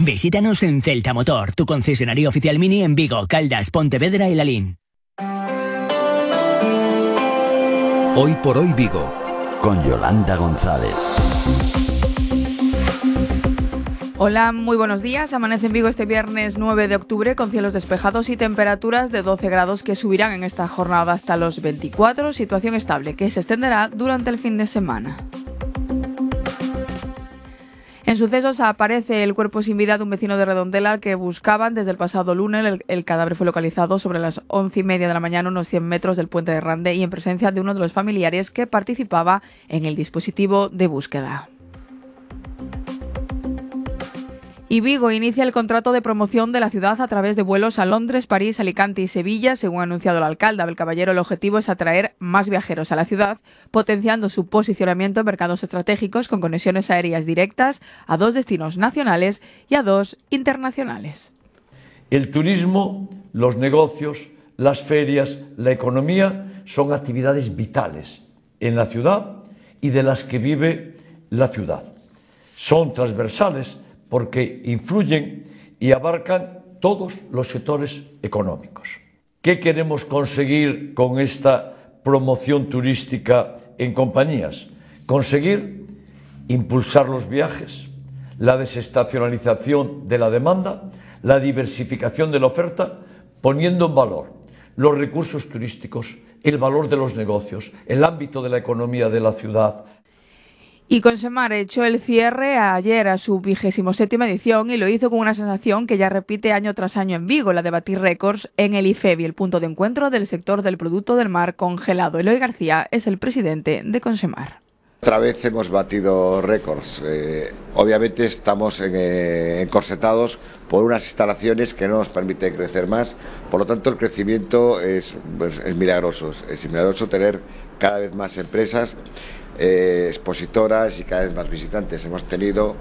Visítanos en Celta Motor, tu concesionario oficial Mini en Vigo, Caldas, Pontevedra y Lalín. Hoy por hoy Vigo, con Yolanda González. Hola, muy buenos días. Amanece en Vigo este viernes 9 de octubre con cielos despejados y temperaturas de 12 grados que subirán en esta jornada hasta los 24, situación estable que se extenderá durante el fin de semana. En sucesos aparece el cuerpo sin vida de un vecino de Redondela al que buscaban desde el pasado lunes. El cadáver fue localizado sobre las 11:30 de la mañana, unos 100 metros del puente de Rande, y en presencia de uno de los familiares que participaba en el dispositivo de búsqueda. Y Vigo inicia el contrato de promoción de la ciudad a través de vuelos a Londres, París, Alicante y Sevilla. Según ha anunciado el alcalde Abel Caballero, el objetivo es atraer más viajeros a la ciudad, potenciando su posicionamiento en mercados estratégicos con conexiones aéreas directas a 2 destinos nacionales y a 2 internacionales. El turismo, los negocios, las ferias, la economía son actividades vitales en la ciudad y de las que vive la ciudad. Son transversales porque influyen y abarcan todos los sectores económicos. ¿Qué queremos conseguir con esta promoción turística en compañías? Conseguir impulsar los viajes, la desestacionalización de la demanda, la diversificación de la oferta, poniendo en valor los recursos turísticos, el valor de los negocios, el ámbito de la economía de la ciudad. Y Consemar echó el cierre ayer a su 27ª edición y lo hizo con una sensación que ya repite año tras año en Vigo, la de batir récords en el IFEBI, el punto de encuentro del sector del producto del mar congelado. Eloy García es el presidente de Consemar. Otra vez hemos batido récords. Obviamente estamos encorsetados por unas instalaciones que no nos permiten crecer más. Por lo tanto, el crecimiento es milagroso. Es milagroso tener cada vez más empresas expositoras y cada vez más visitantes. Hemos tenido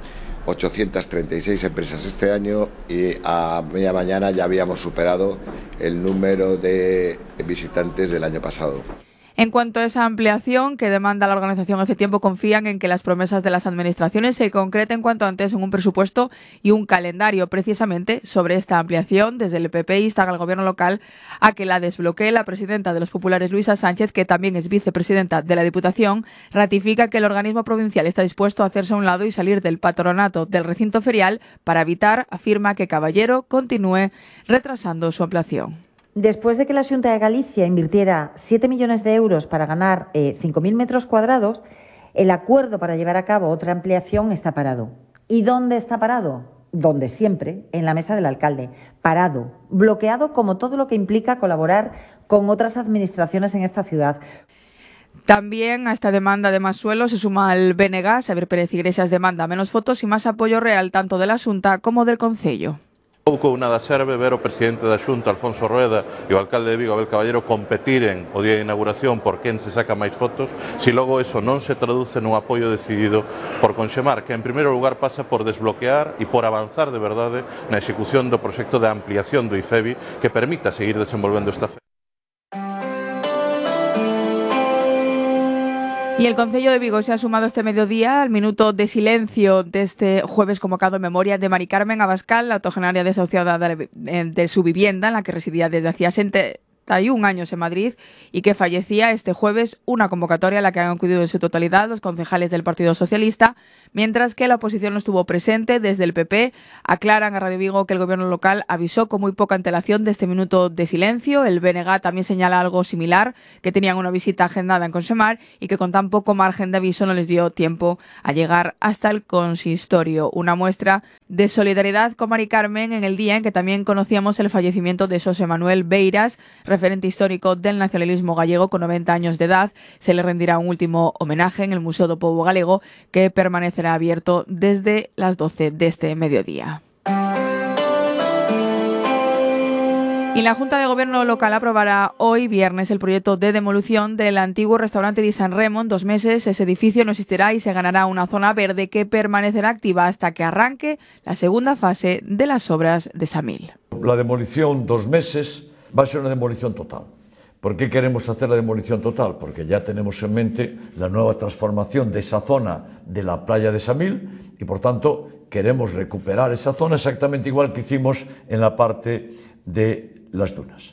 836 empresas este año y a media mañana ya habíamos superado el número de visitantes del año pasado. En cuanto a esa ampliación que demanda la organización hace tiempo, confían en que las promesas de las administraciones se concreten cuanto antes en un presupuesto y un calendario. Precisamente sobre esta ampliación, desde el PP instan al gobierno local a que la desbloquee. La presidenta de los populares, Luisa Sánchez, que también es vicepresidenta de la Diputación, ratifica que el organismo provincial está dispuesto a hacerse a un lado y salir del patronato del recinto ferial para evitar, afirma, que Caballero continúe retrasando su ampliación. Después de que la Xunta de Galicia invirtiera 7 millones de euros para ganar 5.000 metros cuadrados, el acuerdo para llevar a cabo otra ampliación está parado. ¿Y dónde está parado? Donde siempre, en la mesa del alcalde. Parado, bloqueado, como todo lo que implica colaborar con otras administraciones en esta ciudad. También a esta demanda de más suelo se suma el BNG. Xavier Pérez Iglesias demanda menos fotos y más apoyo real tanto de la Xunta como del Concello. Pouco nada serve ver o presidente da Xunta, Alfonso Rueda, e o alcalde de Vigo, Abel Caballero, competiren o día de inauguración por quen se saca máis fotos, se logo eso non se traduce nun apoio decidido por Consemar, que en primeiro lugar pasa por desbloquear e por avanzar de verdade na execución do proxecto de ampliación do IFEBI que permita seguir desenvolvendo esta feira. Y el Concello de Vigo se ha sumado este mediodía al minuto de silencio de este jueves convocado en memoria de Mari Carmen Abascal, la octogenaria desahuciada de su vivienda en la que residía desde hacía 71 años en Madrid y que fallecía este jueves. Una convocatoria a la que han acudido en su totalidad los concejales del Partido Socialista, mientras que la oposición no estuvo presente. Desde el PP aclaran a Radio Vigo que el gobierno local avisó con muy poca antelación de este minuto de silencio. El BNG también señala algo similar, que tenían una visita agendada en Consemar y que con tan poco margen de aviso no les dio tiempo a llegar hasta el consistorio. Una muestra de solidaridad con Mari Carmen en el día en que también conocíamos el fallecimiento de Xosé Manuel Beiras, referente histórico del nacionalismo gallego con 90 años de edad. Se le rendirá un último homenaje en el Museo do Pobo Galego, que permanecerá abierto desde las 12 de este mediodía. Y la Junta de Gobierno local aprobará hoy viernes el proyecto de demolición del antiguo restaurante de San Remo. En 2 meses ese edificio no existirá y se ganará una zona verde que permanecerá activa hasta que arranque la segunda fase de las obras de Samil. La demolición, 2 meses, va a ser una demolición total, ¿Por qué queremos hacer la demolición total? Porque ya tenemos en mente la nueva transformación de esa zona de la playa de Samil y, por tanto, queremos recuperar esa zona exactamente igual que hicimos en la parte de las dunas.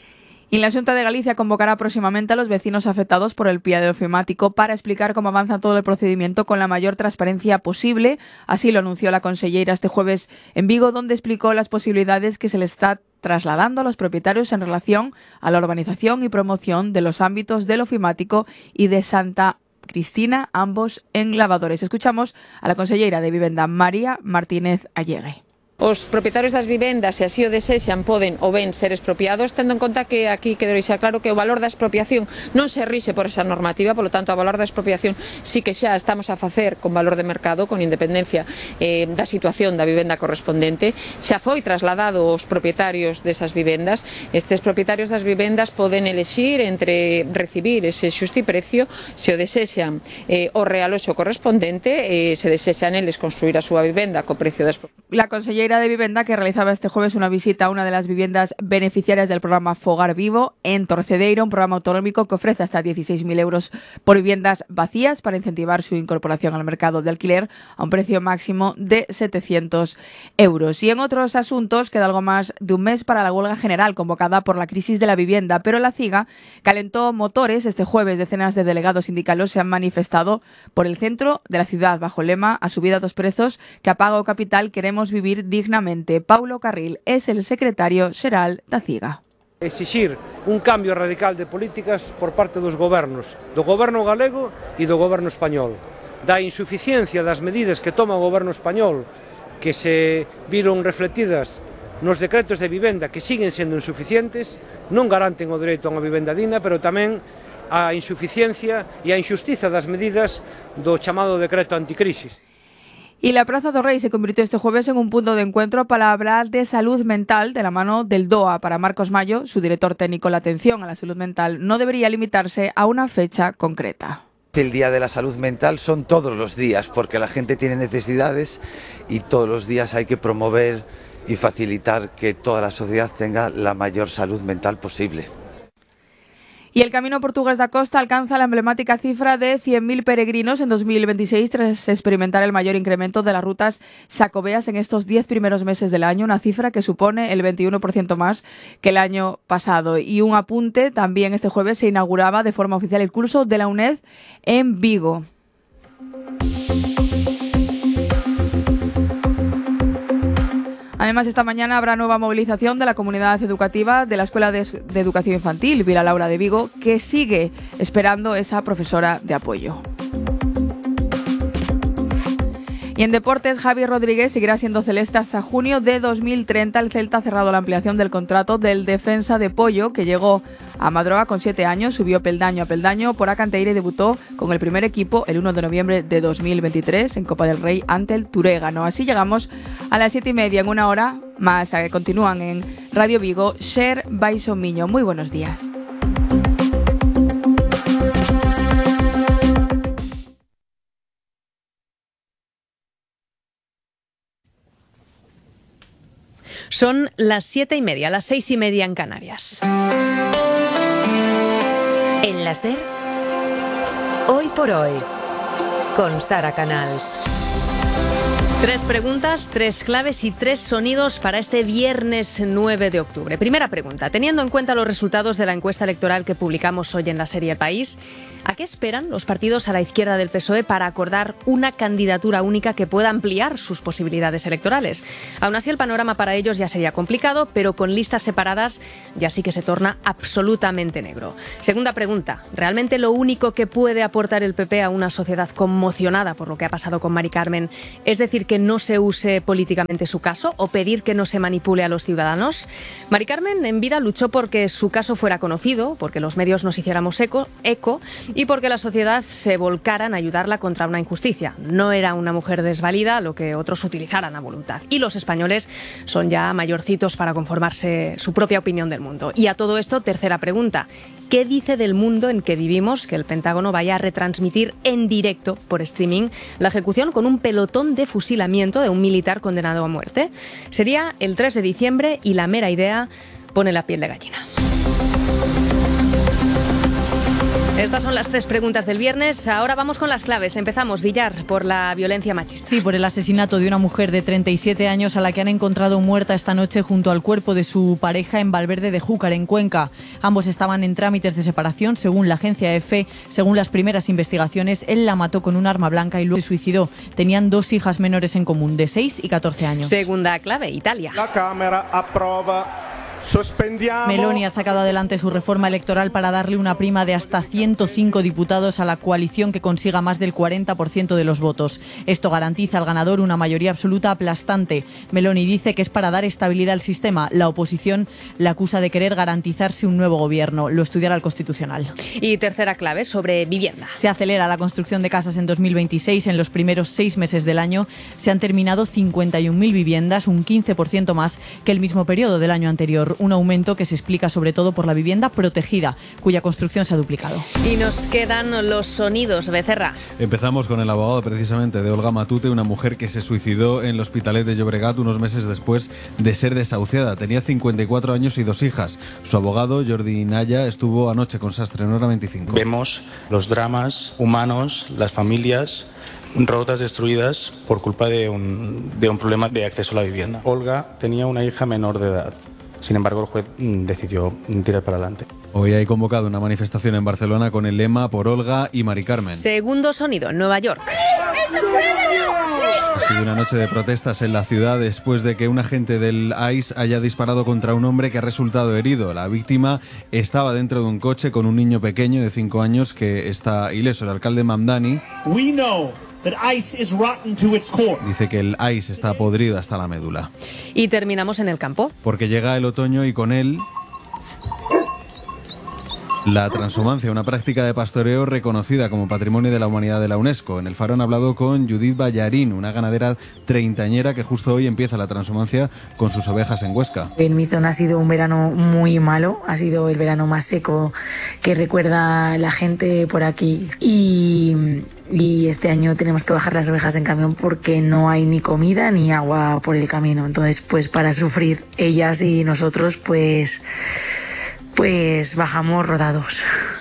Y la Xunta de Galicia convocará próximamente a los vecinos afectados por el pie ofimático para explicar cómo avanza todo el procedimiento con la mayor transparencia posible. Así lo anunció la conselleira este jueves en Vigo, donde explicó las posibilidades que se le está trasladando a los propietarios en relación a la urbanización y promoción de los ámbitos del ofimático y de Santa Cristina, ambos en Lavadores. Escuchamos a la conselleira de Vivenda, María Martínez Allegue. Os propietarios das vivendas, se así o desexan, poden ou ben ser expropiados, tendo en conta que aquí quedou xa claro que o valor da expropiación non se rixe por esa normativa, polo tanto, o valor da expropiación sí que xa estamos a facer con valor de mercado, con independencia da situación da vivenda correspondente. Xa foi trasladado aos propietarios desas vivendas. Estes propietarios das vivendas poden elexir entre recibir ese xustiprecio, se o desexan o realoxo correspondente, se desexan eles construir a súa vivenda co precio da expropiación. La conselleira de Vivenda, que realizaba este jueves una visita a una de las viviendas beneficiarias del programa Fogar Vivo en Torcedeiro, un programa autonómico que ofrece hasta 16.000 euros por viviendas vacías para incentivar su incorporación al mercado de alquiler a un precio máximo de 700 euros. Y en otros asuntos, queda algo más de un mes para la huelga general convocada por la crisis de la vivienda, pero la CIGA calentó motores. Este jueves decenas de delegados sindicales se han manifestado por el centro de la ciudad bajo el lema "A subida dos prezos que apaga o capital, queremos vivir dignamente". Paulo Carril es el secretario xeral da CIGA. Exixir un cambio radical de políticas por parte dos gobernos, do goberno galego e do goberno español. Da insuficiencia das medidas que toma o goberno español, que se viron refletidas nos decretos de vivenda que siguen sendo insuficientes, non garanten o dereito a unha vivenda digna, pero tamén a insuficiencia e a injustiza das medidas do chamado decreto anticrisis. Y la Plaza do Rei se convirtió este jueves en un punto de encuentro para hablar de salud mental de la mano del DOA. Para Marcos Mayo, su director técnico, la atención a la salud mental no debería limitarse a una fecha concreta. El Día de la Salud Mental son todos los días, porque la gente tiene necesidades y todos los días hay que promover y facilitar que toda la sociedad tenga la mayor salud mental posible. Y el Camino Portugués da Costa alcanza la emblemática cifra de 100.000 peregrinos en 2026 tras experimentar el mayor incremento de las rutas xacobeas en estos 10 primeros meses del año, una cifra que supone el 21% más que el año pasado. Y un apunte, también este jueves se inauguraba de forma oficial el curso de la UNED en Vigo. Además, esta mañana habrá nueva movilización de la comunidad educativa de la Escuela de Educación Infantil Vila Laura de Vigo, que sigue esperando esa profesora de apoyo. Y en deportes, Javi Rodríguez seguirá siendo celeste hasta junio de 2030. El Celta ha cerrado la ampliación del contrato del defensa de Pollo, que llegó a Madroa con 7 años, subió peldaño a peldaño por Acanteira y debutó con el primer equipo el 1 de noviembre de 2023 en Copa del Rey ante el Turégano. Así llegamos a las 7:30, en una hora más. Continúan en Radio Vigo, Xer Baixo Miño. Muy buenos días. Son las 7:30, las 6:30 en Canarias. En la SER, Hoy por Hoy, con Sara Canals. 3 preguntas, 3 claves y 3 sonidos para este viernes 9 de octubre. Primera pregunta, teniendo en cuenta los resultados de la encuesta electoral que publicamos hoy en la serie El País, ¿a qué esperan los partidos a la izquierda del PSOE para acordar una candidatura única que pueda ampliar sus posibilidades electorales? Aún así, el panorama para ellos ya sería complicado, pero con listas separadas ya sí que se torna absolutamente negro. Segunda pregunta, ¿realmente lo único que puede aportar el PP a una sociedad conmocionada por lo que ha pasado con Mari Carmen es decir que no se use políticamente su caso o pedir que no se manipule a los ciudadanos? Mari Carmen en vida luchó porque su caso fuera conocido, porque los medios nos hiciéramos eco y porque la sociedad se volcara en ayudarla contra una injusticia. No era una mujer desvalida, lo que otros utilizaran a voluntad. Y los españoles son ya mayorcitos para conformarse su propia opinión del mundo. Y a todo esto, tercera pregunta. ¿Qué dice del mundo en que vivimos que el Pentágono vaya a retransmitir en directo por streaming la ejecución con un pelotón de fusilamiento de un militar condenado a muerte? Sería el 3 de diciembre y la mera idea pone la piel de gallina. Estas son las 3 preguntas del viernes. Ahora vamos con las claves. Empezamos, Villar, por la violencia machista. Sí, por el asesinato de una mujer de 37 años a la que han encontrado muerta esta noche junto al cuerpo de su pareja en Valverde de Júcar, en Cuenca. Ambos estaban en trámites de separación, según la agencia EFE. Según las primeras investigaciones, él la mató con un arma blanca y luego se suicidó. Tenían 2 hijas menores en común, de 6 y 14 años. Segunda clave, Italia. La Cámara aprueba. Meloni ha sacado adelante su reforma electoral para darle una prima de hasta 105 diputados a la coalición que consiga más del 40% de los votos. Esto garantiza al ganador una mayoría absoluta aplastante. Meloni dice que es para dar estabilidad al sistema. La oposición la acusa de querer garantizarse un nuevo gobierno. Lo estudiará el Constitucional. Y tercera clave, sobre vivienda. Se acelera la construcción de casas en 2026. En los primeros 6 meses del año se han terminado 51.000 viviendas, un 15% más que el mismo periodo del año anterior. Un aumento que se explica sobre todo por la vivienda protegida, cuya construcción se ha duplicado. Y nos quedan los sonidos, Becerra. Empezamos con el abogado precisamente de Olga Matute, una mujer que se suicidó en el Hospitalet de Llobregat unos meses después de ser desahuciada. Tenía 54 años y 2 hijas. Su abogado, Jordi Naya, estuvo anoche con Sastre en Hora 25. Vemos los dramas humanos, las familias rotas, destruidas por culpa de un problema de acceso a la vivienda. Olga tenía una hija menor de edad. Sin embargo, el juez decidió tirar para adelante. Hoy hay convocado una manifestación en Barcelona con el lema Por Olga y Mari Carmen. Segundo sonido, en Nueva York. Ha sido una noche de protestas en la ciudad después de que un agente del ICE haya disparado contra un hombre que ha resultado herido. La víctima estaba dentro de un coche con un niño pequeño de 5 años que está ileso. El alcalde Mamdani dice que el ICE está podrido hasta la médula. Y terminamos en el campo. Porque llega el otoño y con él la transhumancia, una práctica de pastoreo reconocida como Patrimonio de la Humanidad de la UNESCO. En El Faro han hablado con Judith Ballarín, una ganadera treintañera que justo hoy empieza la transhumancia con sus ovejas en Huesca. En mi zona ha sido un verano muy malo, ha sido el verano más seco que recuerda la gente por aquí y este año tenemos que bajar las ovejas en camión porque no hay ni comida ni agua por el camino. Entonces, pues para sufrir ellas y nosotros, pues bajamos rodados.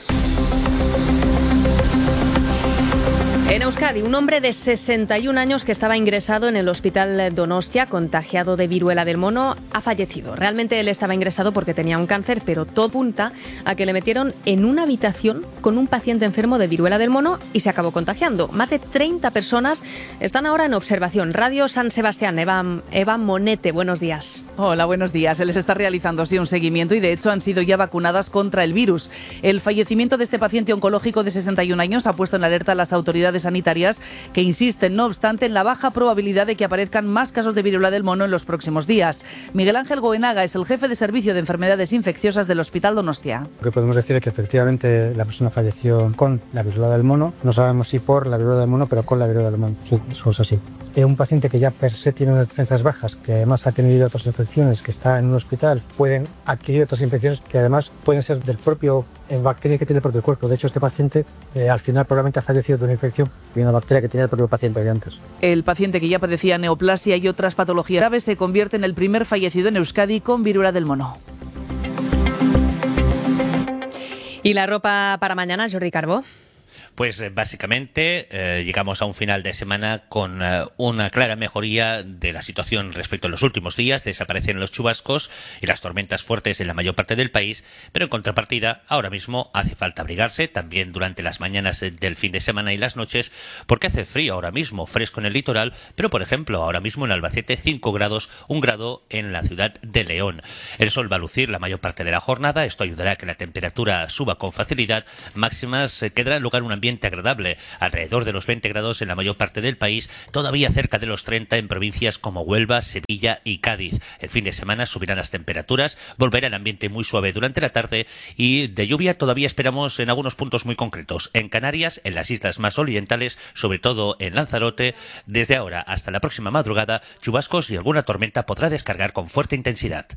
En Euskadi, un hombre de 61 años que estaba ingresado en el hospital Donostia, contagiado de viruela del mono, ha fallecido. Realmente él estaba ingresado porque tenía un cáncer, pero todo apunta a que le metieron en una habitación con un paciente enfermo de viruela del mono y se acabó contagiando. Más de 30 personas están ahora en observación. Radio San Sebastián, Eva Monete, buenos días. Hola, buenos días. Se les está realizando así un seguimiento y de hecho han sido ya vacunadas contra el virus. El fallecimiento de este paciente oncológico de 61 años ha puesto en alerta a las autoridades sanitarias que insisten, no obstante, en la baja probabilidad de que aparezcan más casos de viruela del mono en los próximos días. Miguel Ángel Goenaga es el jefe de servicio de enfermedades infecciosas del Hospital Donostia. Lo que podemos decir es que efectivamente la persona falleció con la viruela del mono. No sabemos si por la viruela del mono, pero con la viruela del mono. Sí, eso es así. Un paciente que ya per se tiene unas defensas bajas, que además ha tenido otras infecciones, que está en un hospital, pueden adquirir otras infecciones que además pueden ser del propio bacteria que tiene el propio cuerpo. De hecho, este paciente al final probablemente ha fallecido de una infección de una bacteria que tenía el propio paciente de antes. El paciente que ya padecía neoplasia y otras patologías graves se convierte en el primer fallecido en Euskadi con viruela del mono. ¿Y la ropa para mañana, Jordi Carbó? Pues básicamente llegamos a un final de semana con una clara mejoría de la situación respecto a los últimos días. Desaparecen los chubascos y las tormentas fuertes en la mayor parte del país, pero en contrapartida ahora mismo hace falta abrigarse también durante las mañanas del fin de semana y las noches, porque hace frío ahora mismo, fresco en el litoral, pero por ejemplo ahora mismo en Albacete 5 grados, 1 grado en la ciudad de León. El sol va a lucir la mayor parte de la jornada, esto ayudará a que la temperatura suba con facilidad, máximas quedará en lugar un ambiente agradable, alrededor de los 20 grados en la mayor parte del país, todavía cerca de los 30 en provincias como Huelva, Sevilla y Cádiz. El fin de semana subirán las temperaturas, volverá el ambiente muy suave durante la tarde y de lluvia todavía esperamos en algunos puntos muy concretos. En Canarias, en las islas más orientales, sobre todo en Lanzarote, desde ahora hasta la próxima madrugada, chubascos y alguna tormenta podrá descargar con fuerte intensidad.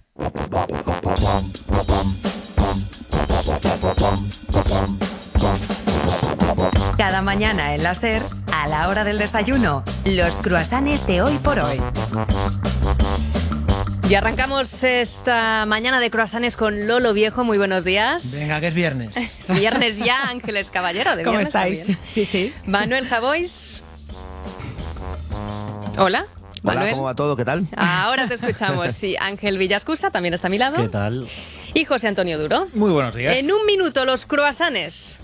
Cada mañana en la SER, a la hora del desayuno, los cruasanes de Hoy por Hoy. Y arrancamos esta mañana de croissants con Lolo Viejo. Muy buenos días. Venga, que es viernes. Es viernes ya, Ángeles Caballero. De ¿Cómo viernes estáis? También. Sí, sí. Manuel Javois. Hola. Manuel. Hola, ¿cómo va todo? ¿Qué tal? Ahora te escuchamos. Sí, Ángel Villascusa también está a mi lado. ¿Qué tal? Y José Antonio Duro. Muy buenos días. En un minuto, los croissants.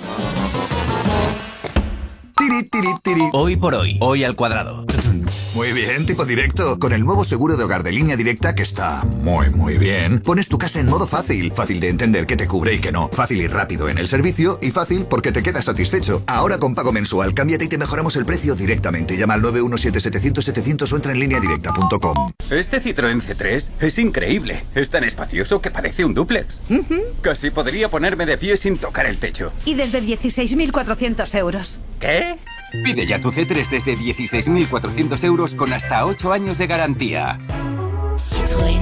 Tiri, tiri, tiri. Hoy por hoy, hoy al cuadrado. Muy bien, tipo directo. Con el nuevo seguro de hogar de Línea Directa, que está muy bien, pones tu casa en modo fácil. Fácil de entender qué te cubre y qué no. Fácil y rápido en el servicio y fácil porque te quedas satisfecho. Ahora con pago mensual, cámbiate y te mejoramos el precio directamente. Llama al 917-700-700 o entra en lineadirecta.com. Este Citroën C3 es increíble. Es tan espacioso que parece un dúplex. Casi podría ponerme de pie sin tocar el techo. Y desde 16.400 euros. ¿Qué? Pide ya tu C3 desde 16.400 euros con hasta 8 años de garantía. Citroën.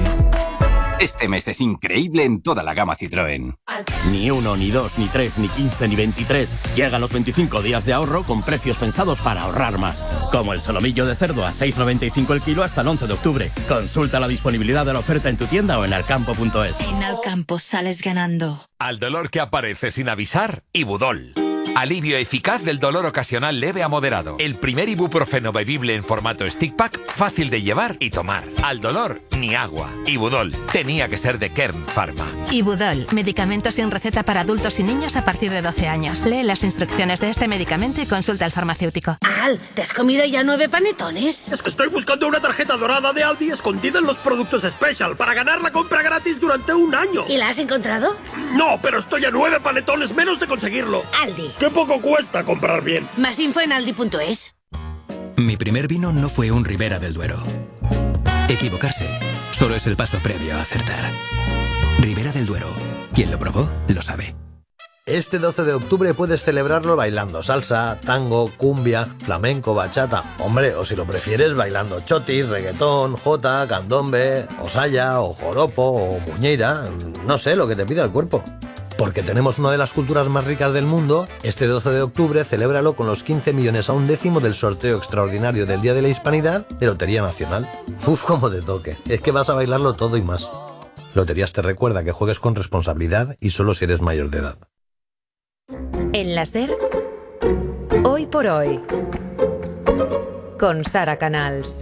Este mes es increíble en toda la gama Citroën. Ni 1, ni 2, ni 3, ni 15, ni 23. Llegan los 25 días de ahorro con precios pensados para ahorrar más. Como el solomillo de cerdo a 6,95 el kilo hasta el 11 de octubre. Consulta la disponibilidad de la oferta en tu tienda o en alcampo.es. En Alcampo sales ganando. Al dolor que aparece sin avisar, Ibudol. Alivio eficaz del dolor ocasional leve a moderado. El primer ibuprofeno bebible en formato stick pack, fácil de llevar y tomar. Al dolor, ni agua. Ibudol. Tenía que ser de Kern Pharma. Ibudol, medicamento sin receta para adultos y niños a partir de 12 años. Lee las instrucciones de este medicamento y consulta al farmacéutico. Al, ¿te has comido ya 9 panetones? Es que estoy buscando una tarjeta dorada de Aldi escondida en los productos Special para ganar la compra gratis durante un año. ¿Y la has encontrado? No, pero estoy a 9 panetones menos de conseguirlo. Aldi. ¡Qué poco cuesta comprar bien! Más info en aldi.es. Mi primer vino no fue un Ribera del Duero. Equivocarse solo es el paso previo a acertar. Ribera del Duero. Quien lo probó, lo sabe. Este 12 de octubre puedes celebrarlo bailando salsa, tango, cumbia, flamenco, bachata. Hombre, o si lo prefieres, bailando chotis, reggaetón, jota, candombe, o saya, o joropo, o muñeira. No sé, lo que te pida el cuerpo. Porque tenemos una de las culturas más ricas del mundo, este 12 de octubre celébralo con los 15 millones a un décimo del sorteo extraordinario del Día de la Hispanidad de Lotería Nacional. Uf, como te toque. Es que vas a bailarlo todo y más. Loterías te recuerda que juegues con responsabilidad y solo si eres mayor de edad. En la SER, hoy por hoy, con Sara Canals.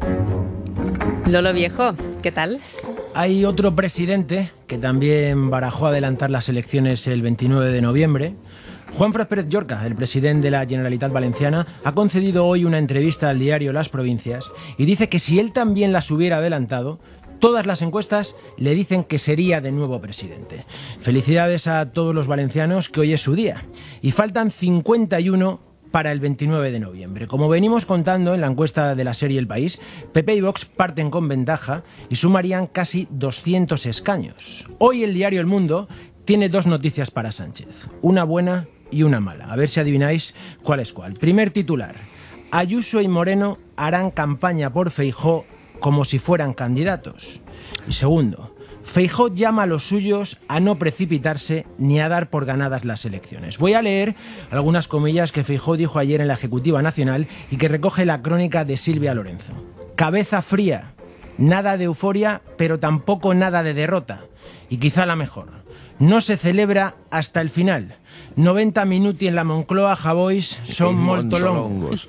Lolo Viejo, ¿qué tal? Hay otro presidente que también barajó adelantar las elecciones el 29 de noviembre. Juanfran Pérez Llorca, el presidente de la Generalitat Valenciana, ha concedido hoy una entrevista al diario Las Provincias y dice que si él también las hubiera adelantado, todas las encuestas le dicen que sería de nuevo presidente. Felicidades a todos los valencianos, que hoy es su día. Y faltan 51 para el 29 de noviembre. Como venimos contando en la encuesta de la serie El País, PP y Vox parten con ventaja y sumarían casi 200 escaños. Hoy el diario El Mundo tiene dos noticias para Sánchez, una buena y una mala. A ver si adivináis cuál es cuál. Primer titular: Ayuso y Moreno harán campaña por Feijóo como si fueran candidatos. Y segundo, Feijóo llama a los suyos a no precipitarse ni a dar por ganadas las elecciones. Voy a leer algunas comillas que Feijóo dijo ayer en la Ejecutiva Nacional y que recoge la crónica de Silvia Lorenzo. Cabeza fría, nada de euforia, pero tampoco nada de derrota. Y quizá la mejor: no se celebra hasta el final. 90 minuti en la Moncloa, Javois, son molto longos.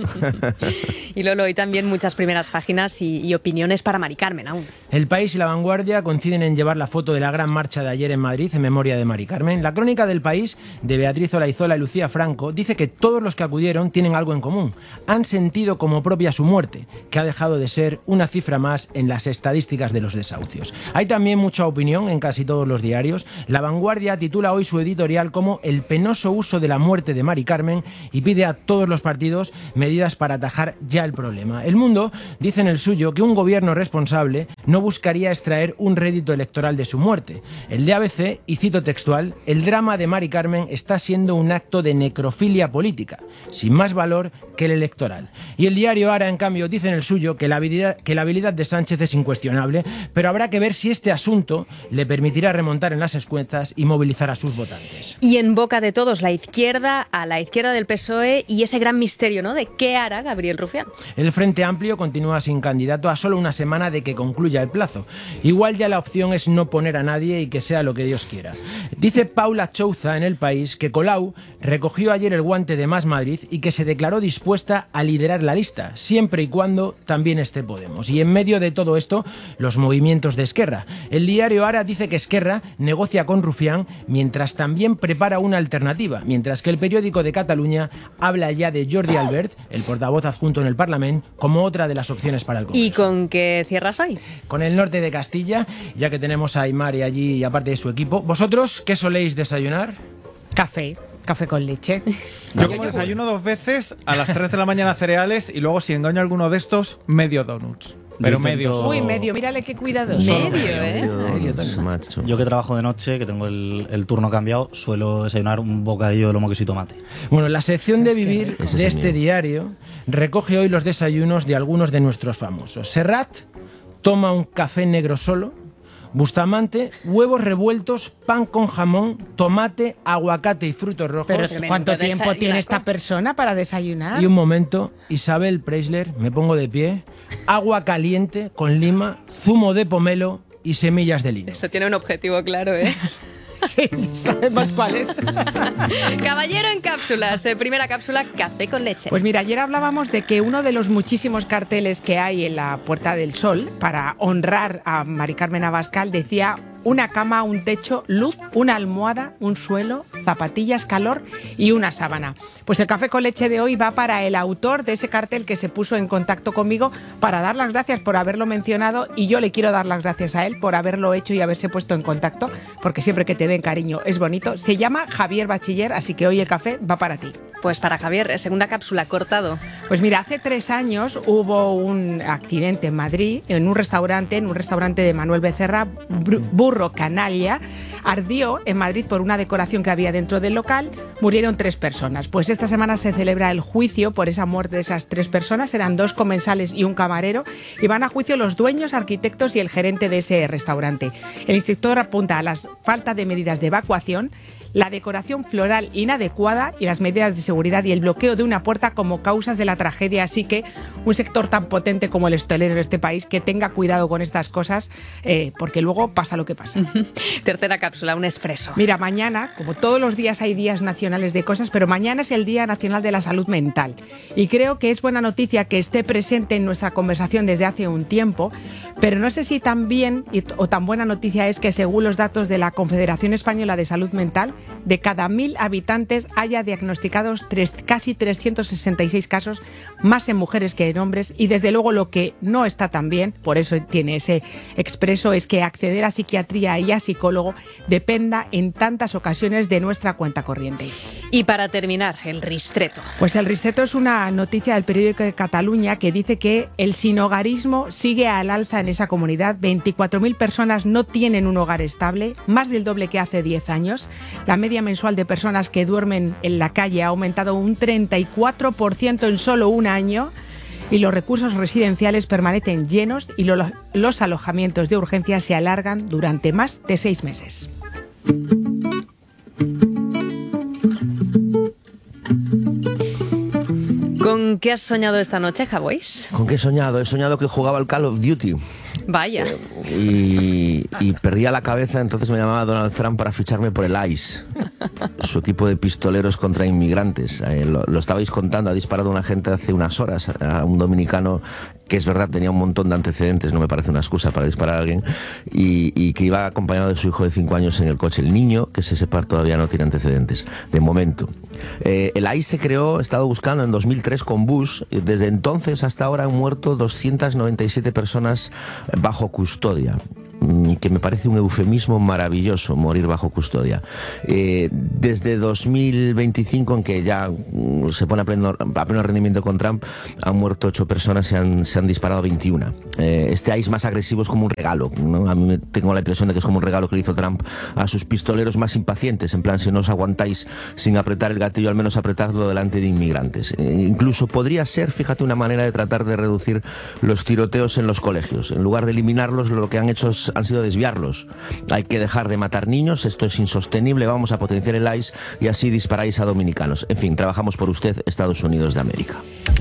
Y Lolo, hoy también muchas primeras páginas y opiniones para Mari Carmen aún. El País y La Vanguardia coinciden en llevar la foto de la gran marcha de ayer en Madrid en memoria de Mari Carmen. La crónica del País, de Beatriz Olaizola y Lucía Franco, dice que todos los que acudieron tienen algo en común. Han sentido como propia su muerte, que ha dejado de ser una cifra más en las estadísticas de los desahucios. Hay también mucha opinión en casi todos los diarios. La Vanguardia titula hoy su editorial como El penoso uso de la muerte de Mari Carmen y pide a todos los partidos medidas para atajar ya el problema. El Mundo dice en el suyo que un gobierno responsable no buscaría extraer un rédito electoral de su muerte. El de ABC, y cito textual: el drama de Mari Carmen está siendo un acto de necrofilia política, sin más valor que el electoral. Y el diario Ara, en cambio, dice en el suyo que la habilidad de Sánchez es incuestionable, pero habrá que ver si este asunto le permitirá remontar en las encuestas y movilizar a sus votantes. Y en boca de todos, la izquierda, a la izquierda del PSOE y ese gran misterio, ¿no?, de qué hará Gabriel Rufián. El Frente Amplio continúa sin candidato a solo una semana de que concluya el plazo. Igual ya la opción es no poner a nadie y que sea lo que Dios quiera. Dice Paula Chouza en El País que Colau recogió ayer el guante de Más Madrid y que se declaró dispuesta a liderar la lista, siempre y cuando también esté Podemos. Y en medio de todo esto, los movimientos de Esquerra. El diario Ara dice que Esquerra negocia con Rufián mientras también prepara una alternativa, mientras que el periódico de Cataluña habla ya de Jordi Albert, el portavoz adjunto en el Parlamento, como otra de las opciones para el Congreso. ¿Y con qué cierras hoy? Con el norte de Castilla, ya que tenemos a Aymar y allí, y aparte de su equipo. ¿Vosotros qué soléis desayunar? Café con leche. Yo como desayuno 2 veces, a las 3 de la mañana cereales y luego, si engaño a alguno de estos, medio donuts. Pero medio. Uy, medio, mírale qué cuidado. Medio, macho. Yo que trabajo de noche, que tengo el turno cambiado, suelo desayunar un bocadillo de lomo, queso y tomate. Bueno, la sección de Vivir de este diario recoge hoy los desayunos de algunos de nuestros famosos. Serrat toma un café negro solo. Bustamante, huevos revueltos, pan con jamón, tomate, aguacate y frutos rojos. Pero ¿cuánto tiempo tiene esta persona para desayunar? Y un momento, Isabel Preisler, me pongo de pie, agua caliente con lima, zumo de pomelo y semillas de lino. Eso tiene un objetivo claro, ¿eh? Sí, sabemos cuál es. Caballero en cápsulas. Primera cápsula, café con leche. Pues mira, ayer hablábamos de que uno de los muchísimos carteles que hay en la Puerta del Sol para honrar a Mari Carmen Abascal decía: una cama, un techo, luz, una almohada, un suelo, zapatillas, calor y una sábana. Pues el café con leche de hoy va para el autor de ese cartel que se puso en contacto conmigo para dar las gracias por haberlo mencionado, y yo le quiero dar las gracias a él por haberlo hecho y haberse puesto en contacto, porque siempre que te den cariño es bonito. Se llama Javier Bachiller, así que hoy el café va para ti. Pues para Javier, segunda cápsula, cortado. Pues mira, hace 3 años hubo un accidente en Madrid, en un restaurante de Manuel Becerra, Burro Canalla. Ardió en Madrid por una decoración que había dentro del local. Murieron 3 personas. Pues esta semana se celebra el juicio por esa muerte de esas 3 personas. Eran 2 comensales y un camarero. Y van a juicio los dueños, arquitectos y el gerente de ese restaurante. El instructor apunta a la falta de medidas de evacuación, la decoración floral inadecuada y las medidas de seguridad y el bloqueo de una puerta como causas de la tragedia. Así que un sector tan potente como el hostelero de este país, que tenga cuidado con estas cosas, porque luego pasa lo que pasa. Tercera cápsula, un expreso. Mira, mañana, como todos los días hay días nacionales de cosas, pero mañana es el Día Nacional de la Salud Mental. Y creo que es buena noticia que esté presente en nuestra conversación desde hace un tiempo, pero no sé si tan bien o tan buena noticia es que, según los datos de la Confederación Española de Salud Mental, de cada 1000 habitantes haya diagnosticados casi 366 casos, más en mujeres que en hombres. Y desde luego lo que no está tan bien, por eso tiene ese expreso, es que acceder a psiquiatría y a psicólogo dependa en tantas ocasiones de nuestra cuenta corriente. Y para terminar, el ristreto. Pues el ristreto es una noticia del periódico de Cataluña que dice que el sinhogarismo sigue al alza en esa comunidad. 24.000 personas no tienen un hogar estable, más del doble que hace 10 años. La media mensual de personas que duermen en la calle ha aumentado un 34% en solo un año. Y los recursos residenciales permanecen llenos y los alojamientos de urgencia se alargan durante más de 6 meses. ¿Con qué has soñado esta noche, Javois? ¿Con qué he soñado? He soñado que jugaba al Call of Duty. Vaya. Y perdía la cabeza, entonces me llamaba Donald Trump para ficharme por el ICE, su equipo de pistoleros contra inmigrantes. Lo estabais contando, ha disparado un agente hace unas horas a un dominicano que, es verdad, tenía un montón de antecedentes, no me parece una excusa para disparar a alguien, y que iba acompañado de su hijo de 5 años en el coche. El niño, que se sepa, todavía no tiene antecedentes, de momento. El ICE se creó, he estado buscando, en 2003 con Bush. Desde entonces hasta ahora han muerto 297 personas bajo custodia, que me parece un eufemismo maravilloso, morir bajo custodia. Desde 2025, en que ya se pone a pleno rendimiento con Trump, han muerto 8 personas, se han disparado 21. Este ICE más agresivo es como un regalo, ¿no? A mí tengo la impresión de que es como un regalo que le hizo Trump a sus pistoleros más impacientes, en plan, si no os aguantáis sin apretar el gatillo, al menos apretadlo delante de inmigrantes. Incluso podría ser, fíjate, una manera de tratar de reducir los tiroteos en los colegios. En lugar de eliminarlos, lo que han hecho es han sido desviarlos. Hay que dejar de matar niños, esto es insostenible, vamos a potenciar el ICE y así disparáis a dominicanos. En fin, trabajamos por usted, Estados Unidos de América.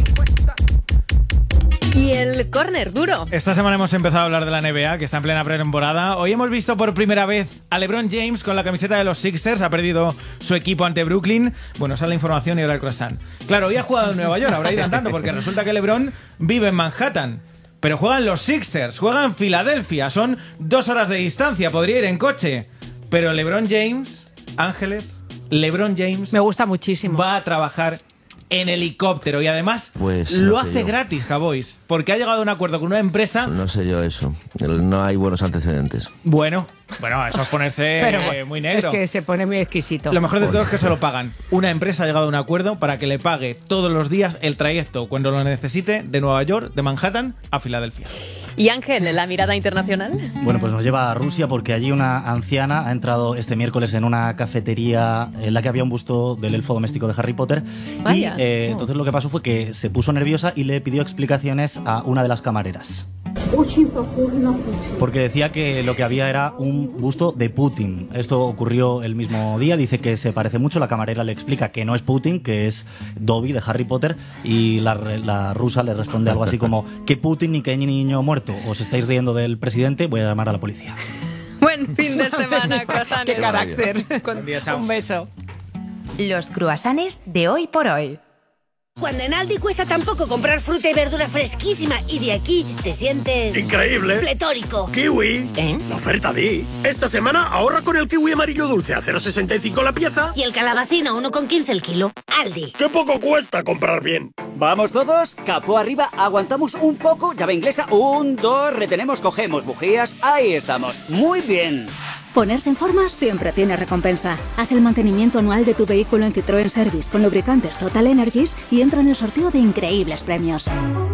Y el córner duro. Esta semana hemos empezado a hablar de la NBA, que está en plena pretemporada. Hoy hemos visto por primera vez a LeBron James con la camiseta de los Sixers. Ha perdido su equipo ante Brooklyn. Bueno, esa es la información y ahora el croissant. Claro, hoy ha jugado en Nueva York, habrá ido andando, porque resulta que LeBron vive en Manhattan. Pero juegan los Sixers, juegan en Filadelfia. Son 2 horas de distancia, podría ir en coche. Pero LeBron James, Ángeles, LeBron James... Me gusta muchísimo. Va a trabajar en helicóptero y además pues lo hace gratis, Javois, porque ha llegado a un acuerdo con una empresa. No sé yo eso, no hay buenos antecedentes. Bueno, eso es ponerse muy negro. Es que se pone muy exquisito. Lo mejor de todo es que se lo pagan. Una empresa ha llegado a un acuerdo para que le pague todos los días el trayecto cuando lo necesite de Nueva York, de Manhattan a Filadelfia. ¿Y Ángel, la mirada internacional? Bueno, pues nos lleva a Rusia porque allí una anciana ha entrado este miércoles en una cafetería en la que había un busto del elfo doméstico de Harry Potter. Vaya. Y entonces lo que pasó fue que se puso nerviosa y le pidió explicaciones a una de las camareras. Porque decía que lo que había era un busto de Putin. Esto ocurrió el mismo día, dice que se parece mucho. La camarera le explica que no es Putin, que es Dobby de Harry Potter, y la rusa le responde algo así como: ¿qué Putin ni qué niño muerto? ¿Os estáis riendo del presidente? Voy a llamar a la policía. Buen fin de semana, croissants. Qué carácter. Un beso. Los croissants de hoy por hoy. Cuando en Aldi cuesta tan poco comprar fruta y verdura fresquísima y de aquí te sientes... ¡increíble! ¡Pletórico! ¡Kiwi! ¿Eh? La oferta di. Esta semana ahorra con el kiwi amarillo dulce a 0,65 la pieza. Y el calabacino 1,15 el kilo. Aldi. ¡Qué poco cuesta comprar bien! ¿Vamos todos? Capó arriba, aguantamos un poco, llave inglesa, 1, 2, retenemos, cogemos bujías, ahí estamos. Muy bien. Ponerse en forma siempre tiene recompensa. Haz el mantenimiento anual de tu vehículo en Citroën Service con lubricantes Total Energies y entra en el sorteo de increíbles premios.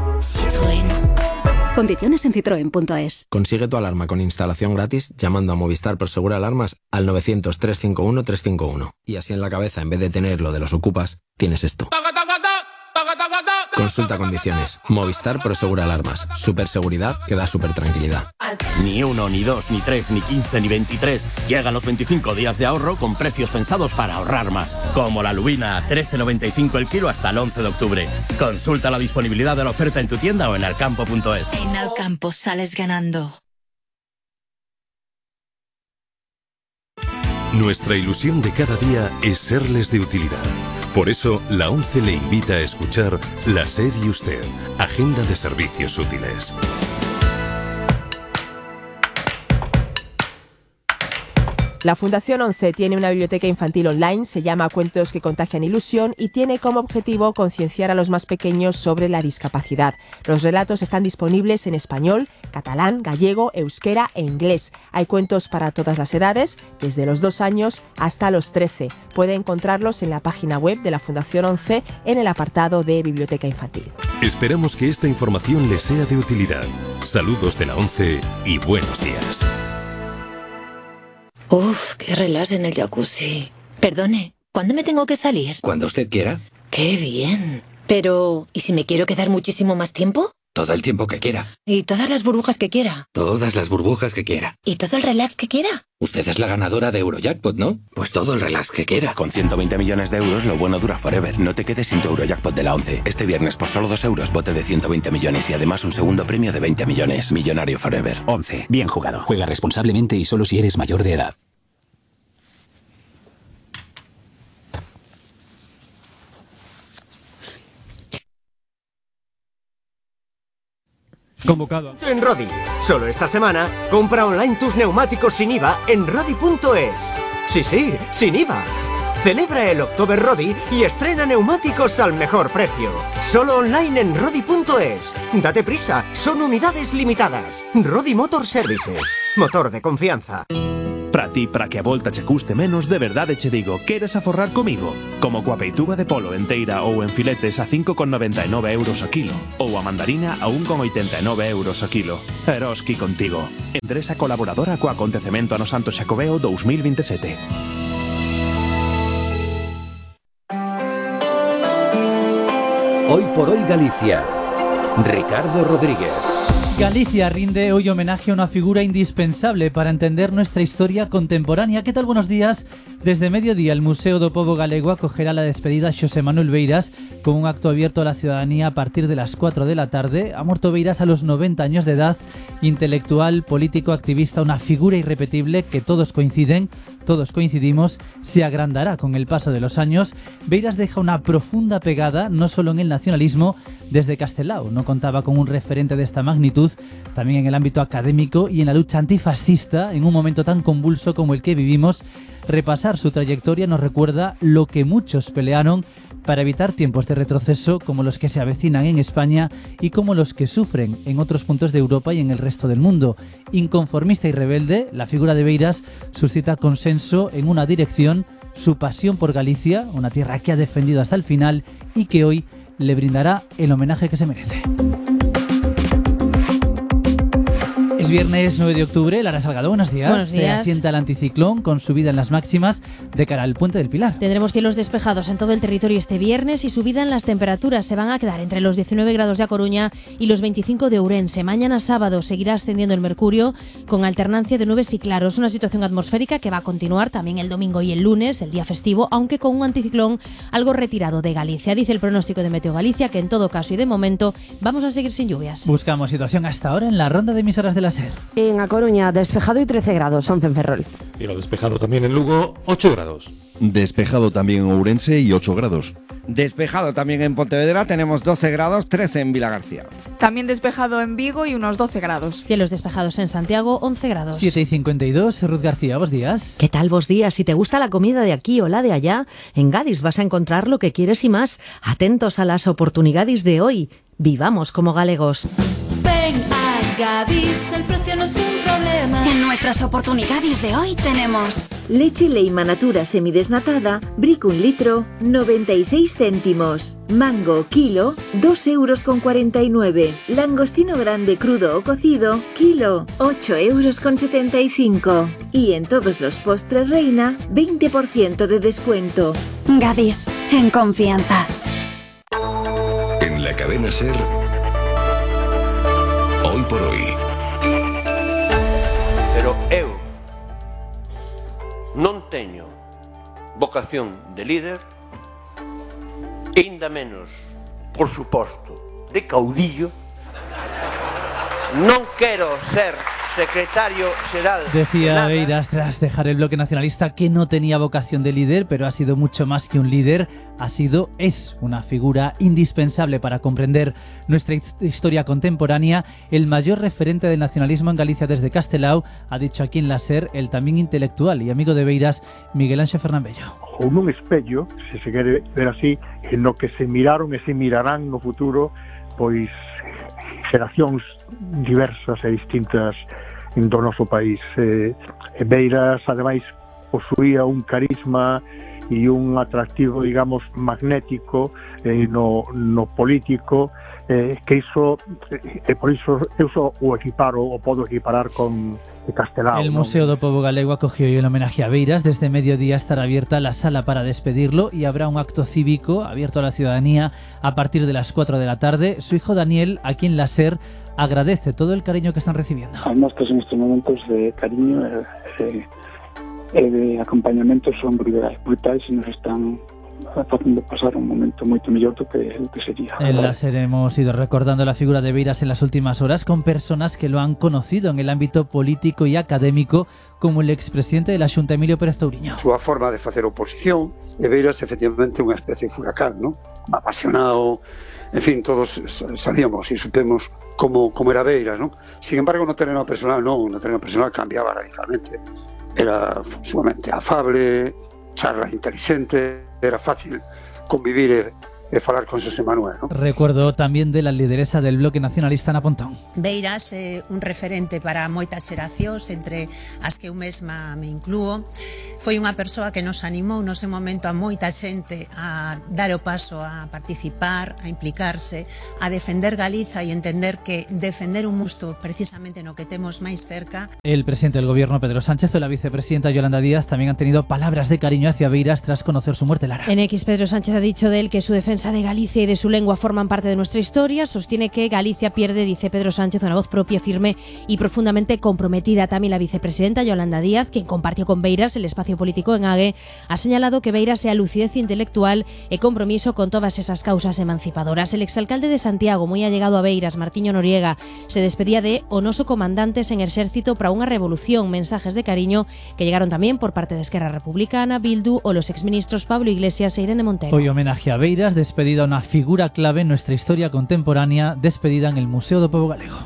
Citroën. Condiciones en citroen.es. Consigue tu alarma con instalación gratis llamando a Movistar Prosegur Alarmas al 900-351-351. Y así en la cabeza, en vez de tener lo de los ocupas, tienes esto. Consulta condiciones. Movistar Prosegur Alarmas. Superseguridad que da super tranquilidad. Ni 1, ni 2, ni 3, ni 15, ni 23. Llegan los 25 días de ahorro con precios pensados para ahorrar más. Como la lubina a 13,95 el kilo hasta el 11 de octubre. Consulta la disponibilidad de la oferta en tu tienda o en alcampo.es. En Alcampo sales ganando. Nuestra ilusión de cada día es serles de utilidad. Por eso, la ONCE le invita a escuchar La SER y Usted, Agenda de Servicios Útiles. La Fundación ONCE tiene una biblioteca infantil online, se llama Cuentos que contagian ilusión y tiene como objetivo concienciar a los más pequeños sobre la discapacidad. Los relatos están disponibles en español, catalán, gallego, euskera e inglés. Hay cuentos para todas las edades, desde los 2 años hasta los 13. Puede encontrarlos en la página web de la Fundación ONCE en el apartado de Biblioteca Infantil. Esperamos que esta información les sea de utilidad. Saludos de la ONCE y buenos días. Uf, qué relax en el jacuzzi. Perdone, ¿cuándo me tengo que salir? Cuando usted quiera. ¡Qué bien! Pero, ¿y si me quiero quedar muchísimo más tiempo? Todo el tiempo que quiera. ¿Y todas las burbujas que quiera? Todas las burbujas que quiera. ¿Y todo el relax que quiera? Usted es la ganadora de Eurojackpot, ¿no? Pues todo el relax que quiera. Con 120 millones de euros, lo bueno dura forever. No te quedes sin tu Eurojackpot de la ONCE. Este viernes, por solo 2 euros, bote de 120 millones y además un segundo premio de 20 millones. Millonario forever. ONCE. Bien jugado. Juega responsablemente y solo si eres mayor de edad. Convocado. En Rodi. Solo esta semana, compra online tus neumáticos sin IVA en Rodi.es. Sí, sin IVA. Celebra el October Rodi y estrena neumáticos al mejor precio. Solo online en Rodi.es. Date prisa, son unidades limitadas. Rodi Motor Services. Motor de confianza. Para ti, para que a volta che custe menos, de verdade che digo, queres aforrar comigo? Como coa peituga de polo enteira ou en filetes a 5,99 euros o kilo, ou a mandarina a 1,89 euros o kilo. Eroski contigo. Empresa colaboradora co acontecemento ano Santo Xacobeo 2027. Hoy por hoy Galicia. Ricardo Rodríguez. Galicia rinde hoy homenaje a una figura indispensable para entender nuestra historia contemporánea. ¿Qué tal? Buenos días. Desde mediodía el Museo do Pobo Galego acogerá la despedida a Xosé Manuel Beiras con un acto abierto a la ciudadanía a partir de las 4 de la tarde. Ha muerto Beiras a los 90 años de edad, intelectual, político, activista, una figura irrepetible que todos coincidimos, se agrandará con el paso de los años. Beiras deja una profunda pegada, no solo en el nacionalismo. Desde Castelao no contaba con un referente de esta magnitud, también en el ámbito académico y en la lucha antifascista, en un momento tan convulso como el que vivimos. Repasar su trayectoria nos recuerda lo que muchos pelearon para evitar tiempos de retroceso como los que se avecinan en España y como los que sufren en otros puntos de Europa y en el resto del mundo. Inconformista y rebelde, la figura de Beiras suscita consenso en una dirección: su pasión por Galicia, una tierra que ha defendido hasta el final y que hoy le brindará el homenaje que se merece. Es viernes 9 de octubre, Lara Salgado, buenos días. Buenos días. Se asienta el anticiclón con subida en las máximas de cara al Puente del Pilar. Tendremos cielos despejados en todo el territorio este viernes y subida en las temperaturas. Se van a quedar entre los 19 grados de A Coruña y los 25 de Ourense. Mañana sábado seguirá ascendiendo el mercurio con alternancia de nubes y claros. Una situación atmosférica que va a continuar también el domingo y el lunes, el día festivo, aunque con un anticiclón algo retirado de Galicia. Dice el pronóstico de Meteo Galicia que en todo caso y de momento vamos a seguir sin lluvias. Buscamos situación hasta ahora en la ronda de emisoras de la SER. En A Coruña, despejado y 13 grados, 11 en Ferrol. Cielo despejado también en Lugo, 8 grados. Despejado también en Ourense y 8 grados. Despejado también en Pontevedra, tenemos 12 grados, 13 en Vilagarcía. También despejado en Vigo y unos 12 grados. Cielos despejados en Santiago, 11 grados. 7:52, Ruth García, buenos días. ¿Qué tal, vos días? Si te gusta la comida de aquí o la de allá, en Gadis vas a encontrar lo que quieres y más. Atentos a las oportunidades de hoy. Vivamos como galegos. Ven a Gadis, el precio no es un problema. En nuestras oportunidades de hoy tenemos leche Leima Natura semidesnatada, brico 1 litro, 96 céntimos. Mango kilo, 2,49 €. Langostino grande crudo o cocido, kilo, 8,75 €. Y en todos los postres Reina, 20% de descuento. Gadis, en confianza. En la cadena SER, Hoy por Hoy. Pero eu non teño vocación de líder, ainda menos, por suposto, de caudillo. Non quero ser secretario xeral. Decía Beiras tras dejar el bloque nacionalista que no tenía vocación de líder, pero ha sido mucho más que un líder. Es una figura indispensable para comprender nuestra historia contemporánea, el mayor referente del nacionalismo en Galicia desde Castelao, ha dicho aquí en la SER el también intelectual y amigo de Beiras, Miguel Ángel Fernambello. Ou nun espello, se se quere ver así, en no que se miraron e se mirarán no futuro, pois xeracións diversas e distintas do noso país. Beiras, ademais, posuía un carisma e un atractivo, digamos, magnético no político, que iso, por iso eu só o podo equiparar con Castelao. El Museo do Pobo Galego acogió hoy el homenaje a Beiras. Desde mediodía estará abierta la sala para despedirlo y habrá un acto cívico abierto a la ciudadanía a partir de las 4 de la tarde. Su hijo Daniel, aquí en la SER, agradece todo el cariño que están recibiendo. Además, que en estos momentos de cariño de acompañamiento son brutais y nos están facendo pasar un momento moito mellor do que sería. En la SER hemos ido recordando la figura de Beiras en las últimas horas con personas que lo han conocido en el ámbito político y académico, como el expresidente de la Xunta, Emilio Pérez Touriño. Súa forma de facer oposición, e Beiras efectivamente unha especie de furacán, ¿no? Apasionado, en fin, todos sabíamos e supemos como era Beiras, ¿no? Sin embargo, no terreno personal cambiaba radicalmente. Era sumamente afable, charla inteligente, era fácil convivir e falar con Xosé Manuel, ¿no? Recuerdo también de la lideresa del bloque nacionalista na Pontón. Beiras é un referente para moitas xeracións, entre as que eu mesma me inclúo. Foi unha persoa que nos animou no seu momento a moita xente a dar o paso a participar, a implicarse, a defender Galiza e entender que defender un musto precisamente no que temos máis cerca. El presidente del gobierno, Pedro Sánchez, o la vicepresidenta Yolanda Díaz también han tenido palabras de cariño hacia Beiras tras conocer su muerte, Lara. En X, Pedro Sánchez ha dicho de él que su defensa defensa de Galicia y de su lengua forman parte de nuestra historia. Sostiene que Galicia pierde, dice Pedro Sánchez, una voz propia, firme y profundamente comprometida. También la vicepresidenta Yolanda Díaz, quien compartió con Beiras el espacio político en Hague, ha señalado que Beiras sea lucidez intelectual e compromiso con todas esas causas emancipadoras. El exalcalde de Santiago, muy allegado a Beiras, Martiño Noriega, se despedía de "o noso comandantes en exército para unha revolución", mensajes de cariño que llegaron también por parte de Esquerra Republicana, Bildu o los exministros Pablo Iglesias e Irene Montero. Hoy homenaje a Beiras, despedida a una figura clave en nuestra historia contemporánea, despedida en el Museo do Pobo Galego.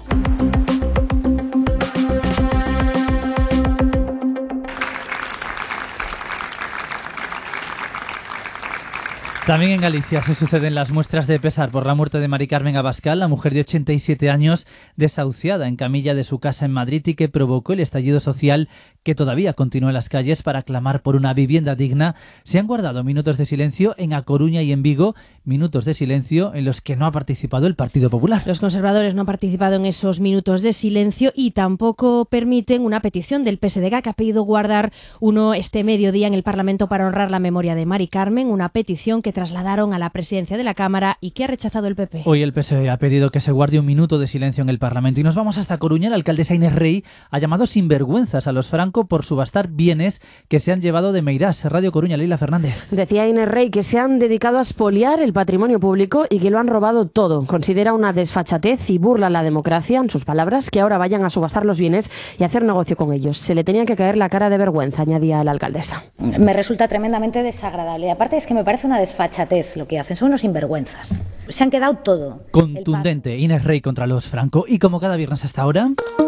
También en Galicia se suceden las muestras de pesar por la muerte de Mari Carmen Abascal, la mujer de 87 años desahuciada en camilla de su casa en Madrid y que provocó el estallido social que todavía continúa en las calles para clamar por una vivienda digna. Se han guardado minutos de silencio en A Coruña y en Vigo, minutos de silencio en los que no ha participado el Partido Popular. Los conservadores no han participado en esos minutos de silencio y tampoco permiten una petición del PSDG, que ha pedido guardar uno este mediodía en el Parlamento para honrar la memoria de Mari Carmen, una petición que trasladaron a la presidencia de la Cámara y que ha rechazado el PP. Hoy el PSOE ha pedido que se guarde un minuto de silencio en el Parlamento y nos vamos hasta Coruña. La alcaldesa Inés Rey ha llamado sinvergüenzas a los Franco por subastar bienes que se han llevado de Meirás. Radio Coruña, Leila Fernández. Decía Inés Rey que se han dedicado a expoliar el patrimonio público y que lo han robado todo. Considera una desfachatez y burla a la democracia, en sus palabras, que ahora vayan a subastar los bienes y hacer negocio con ellos. Se le tenía que caer la cara de vergüenza, añadía la alcaldesa. Me resulta tremendamente desagradable. Y aparte es que me parece una desfachatez lo que hacen. Son unos sinvergüenzas. Se han quedado todo. Contundente Inés Rey contra los Franco. Y como cada viernes hasta ahora,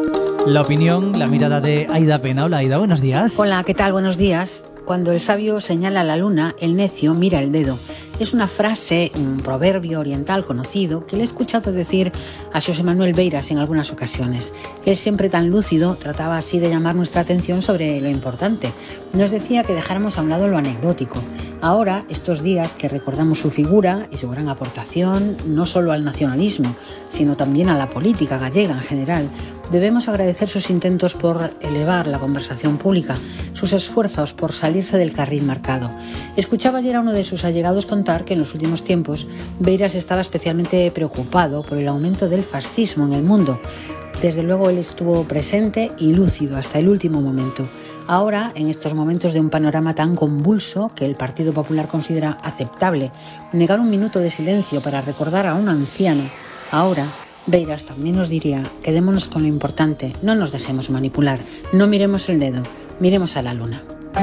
la opinión, la mirada de Aida Pena. Hola Aida, buenos días. Hola, ¿qué tal? Buenos días. Cuando el sabio señala la luna, el necio mira el dedo. Es una frase, un proverbio oriental conocido que le he escuchado decir a Xosé Manuel Beiras en algunas ocasiones. Él, siempre tan lúcido, trataba así de llamar nuestra atención sobre lo importante. Nos decía que dejáramos a un lado lo anecdótico. Ahora, estos días que recordamos su figura y su gran aportación, no solo al nacionalismo, sino también a la política gallega en general, debemos agradecer sus intentos por elevar la conversación pública, sus esfuerzos por salirse del carril marcado. Escuchaba ayer a uno de sus allegados contar que en los últimos tiempos Beiras estaba especialmente preocupado por el aumento del fascismo en el mundo. Desde luego él estuvo presente y lúcido hasta el último momento. Ahora, en estos momentos de un panorama tan convulso que el Partido Popular considera aceptable, negar un minuto de silencio para recordar a un anciano, ahora Beiras también nos diría: quedémonos con lo importante, no nos dejemos manipular, no miremos el dedo, miremos a la luna.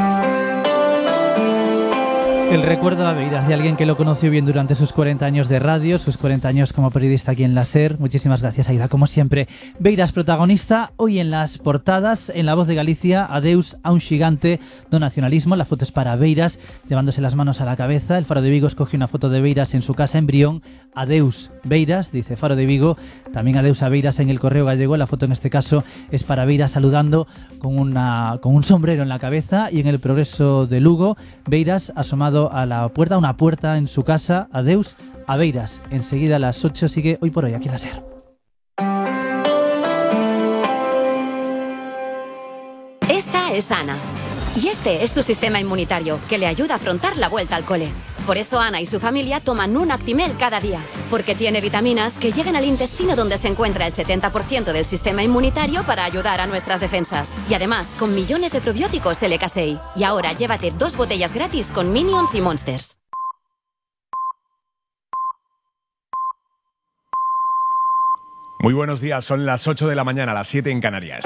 El recuerdo a Beiras de alguien que lo conoció bien durante sus 40 años de radio, sus 40 años como periodista aquí en la SER. Muchísimas gracias, Aida, como siempre. Beiras protagonista hoy en las portadas, en La Voz de Galicia, adeus a un xigante do nacionalismo. La foto es para Beiras, llevándose las manos a la cabeza. El Faro de Vigo escoge una foto de Beiras en su casa en Brión. Adeus, Beiras, dice Faro de Vigo. También adeus a Beiras en el Correo Gallego. La foto en este caso es para Beiras saludando con un sombrero en la cabeza. Y en el Progreso de Lugo, Beiras asomado a la puerta, una puerta en su casa. Adeus a Beiras. Enseguida a las 8 sigue Hoy por Hoy aquí en la SER. Esta es Ana y este es su sistema inmunitario, que le ayuda a afrontar la vuelta al cole. Por eso Ana y su familia toman un Actimel cada día, porque tiene vitaminas que llegan al intestino, donde se encuentra el 70% del sistema inmunitario, para ayudar a nuestras defensas. Y además, con millones de probióticos LK6. Y ahora llévate 2 botellas gratis con Minions y Monsters. Muy buenos días, son las 8 de la mañana, las 7 en Canarias.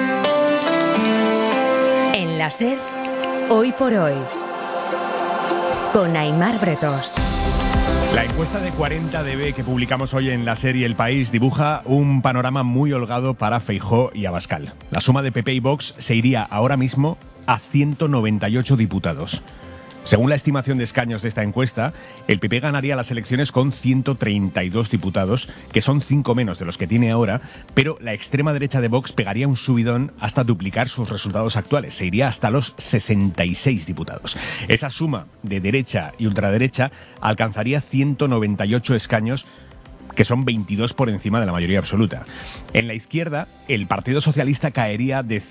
En la SER, Hoy por Hoy, con Aimar Bretos. La encuesta de 40DB que publicamos hoy en la serie El País dibuja un panorama muy holgado para Feijóo y Abascal. La suma de PP y Vox se iría ahora mismo a 198 diputados. Según la estimación de escaños de esta encuesta, el PP ganaría las elecciones con 132 diputados, que son 5 menos de los que tiene ahora, pero la extrema derecha de Vox pegaría un subidón hasta duplicar sus resultados actuales. Se iría hasta los 66 diputados. Esa suma de derecha y ultraderecha alcanzaría 198 escaños, que son 22 por encima de la mayoría absoluta. En la izquierda, el Partido Socialista caería de